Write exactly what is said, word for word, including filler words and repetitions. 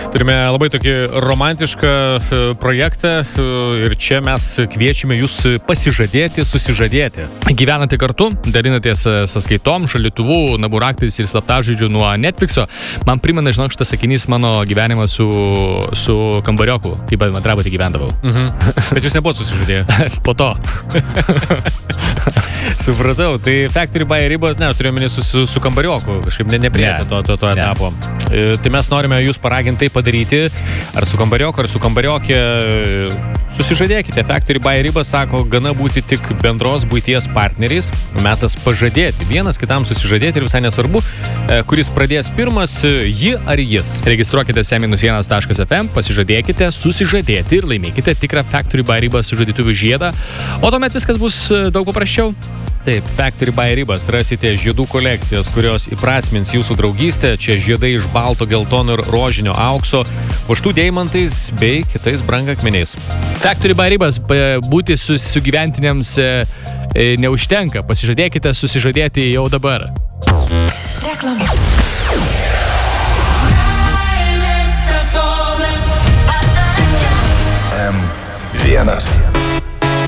Turime labai tokį romantišką projektą ir čia mes kviečiame jūs pasižadėti, susižadėti. Gyvenate kartu, dalinatės sąskaitom, šaldytuvu, namų raktais ir slaptažodžiu nuo Netflixo. Man primena, žinok, šitas sakinys mano gyvenimą su, su kambarioku, kaip bendrabuty gyvendavau. Mhm. Bet jūs nebuvot susižadėję? Po to. Supratau, tai Factory by Ribas, ne, turiu minį su, su, su kambarioku, kažkaip ne, neprietė to, to, to etapo. E, tai mes norime jūs paraginti tai padaryti, ar su kambarioku, ar su kambariokė, susižadėkite. Factory by Ribas sako, gana būti tik bendros buities partneriais, metas pažadėti, vienas kitam susižadėti ir visai nesvarbu, e, kuris pradės pirmas, ji ar jis. Registruokite s minus vienas taškas f m, pasižadėkite, susižadėti ir laimėkite tikrą Factory by Ribas sužadėtuvių žiedą, o tuomet viskas bus daug paprasčiau. Taip, Factory by Ribas rasite žiedų kolekcijas, kurios įprasmins jūsų draugystę. Čia žiedai iš balto, geltono ir rožinio aukso, puoštų deimantais bei kitais brangakmeniais. Factory by Ribas, būti su, su gyventiniams e, e, neužtenka. Pasižadėkite susižadėti jau dabar. Reklama. M vienas.